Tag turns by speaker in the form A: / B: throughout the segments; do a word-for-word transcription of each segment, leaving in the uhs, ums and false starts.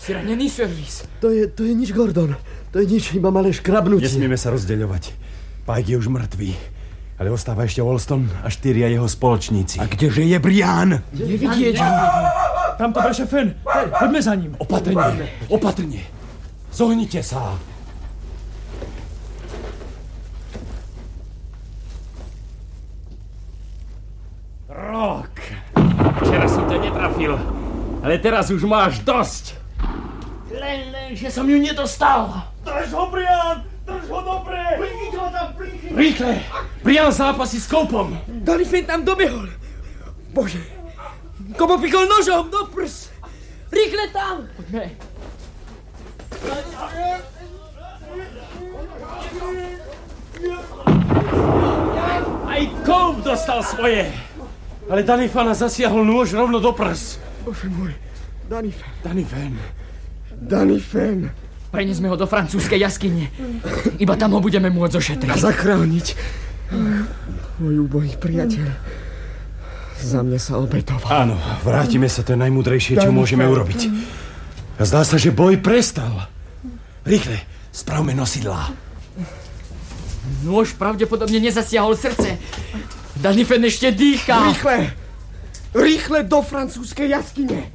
A: Si ranený, servis?
B: To je, to je nič, Gordon. To je nič, iba malé škrabnutie.
C: Nesmieme sa rozdeľovať. Pike je už mŕtvý. Ale ostáva ešte Wolston a štyria jeho spoločníci.
B: A kdeže je Brian?
A: Nevidieť ho.
D: Tam to breše Fen. Poďme za ním.
C: Opatrne, opatrne. Zohnite sa. Rok. Včera som ťa netrafil. Ale teraz už máš dosť. Len, len, že som ju nedostal.
D: Drž ho, Brian! Drž ho dobre! Prichyť ho tam, prichyť!
C: Rýchle! Brian zápasí s koupom.
A: Danifen tam dobehol. Bože. Kobo pikol nožom do prs. Rýchle tam! Poďme.
C: Aj Koup dostal svoje. Ale Danifana zasiahol nôž rovno do prs.
B: Bože môj. Danifen.
C: Danifen.
B: Danifen.
A: Prenesme ho do francúzskej jaskyne. Iba tam ho budeme môcť zošetriť.
B: A zachrániť. Môj úbohý priateľ. Za mňa sa obetoval.
C: Áno, vrátime sa, to je najmúdrejšie, čo môžeme urobiť. A zdá sa, že boj prestal. Rýchle, spravme nosidlá.
A: Nôž pravdepodobne nezasiahol srdce. Danifen ešte dýcha.
B: Rýchle! Rýchle do francúzskej jaskyne!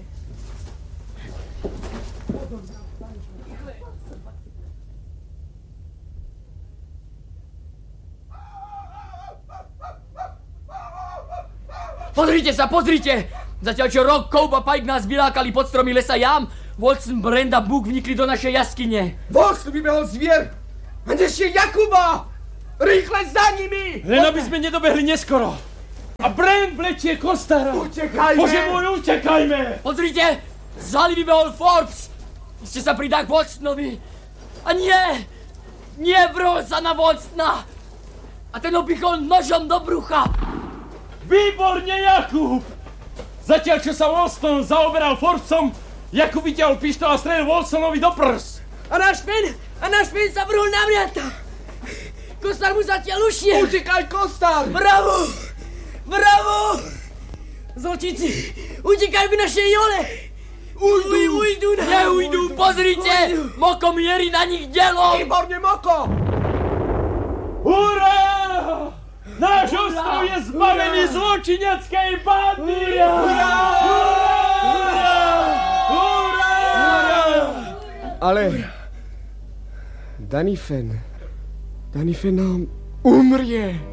A: Pozrite sa, pozrite! Zatiaľ, čo Rock, Koup a Pike nás vylákali pod stromy lesa jam, Watson, Brand a Book vnikli do našej jaskyne.
B: Watson vybehol zvier! A ešte Jakuba! Rýchle za nimi!
C: Len aby sme nedobehli neskoro. A Brand vlečie Kostara.
B: Utekajme!
C: Bože môj, utekajme!
A: Pozrite! Z haly vybehol Forbes! Ste sa pridá k Watsonovi. A nie! Nie, vrhol sa na Watsona! A ten opichol nožom do brucha!
C: Výborne, Jakub! Zatiaľ, čo sa Wolston zaoberal Forbesom, Jakub vytiahol pištol a strelil Wolsonovi do prs.
A: A náš pen, a náš pen sa vrhol na mňata. Kostar mu zatiaľ ušiel.
B: Utekaj, Kostar!
A: Bravo! Bravo! Zločinci, utekajú k našej jole. Ujdu, ujdu, neujdu, pozrite! Moko mierí na nich delo.
B: Výborne, Moko!
C: Hurá! Náš ostrov je zbavený zločineckej bandy! Hurá! Hurá! Hurá!
B: Ale... Danifen... Danifen nám umrie.